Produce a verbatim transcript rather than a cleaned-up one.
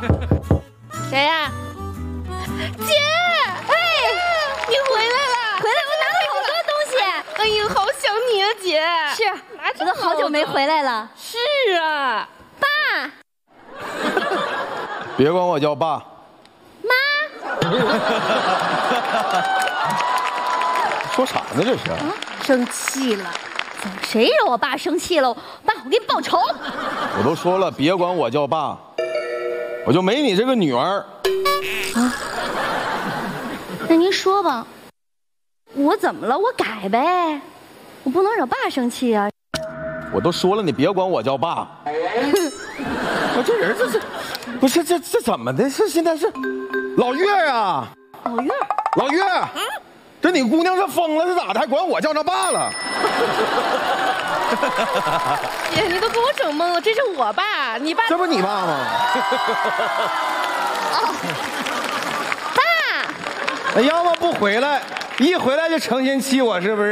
谁呀？姐，哎，你回来了！ 回来，我拿了好多东西。 哎呦，好想你啊，姐！ 是，我都好久没回来了。 是啊， 爸。 别管我叫爸。 妈。 说啥呢这是？ 啊，生气了。怎么谁惹我爸生气了？爸，我给你报仇！ 我都说了，别管我叫爸，我就没你这个女儿。 啊，那您说吧，我怎么了？我改呗，我不能惹爸生气啊！ 我都说了，你别管我叫爸。我这人这是，不是这这怎么的？是现在是老岳啊？ 老岳， 老岳。这你姑娘是疯了是咋的？还管我叫她爸了？ 姐，你都给我整懵了，这是我爸，你爸这不你爸吗？ 哦，爸， 那要么不回来，一回来就成心气我，是不是？